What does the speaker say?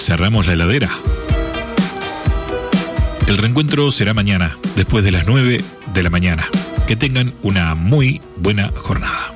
cerramos la heladera. El reencuentro será mañana, después de las 9 de la mañana. Que tengan una muy buena jornada.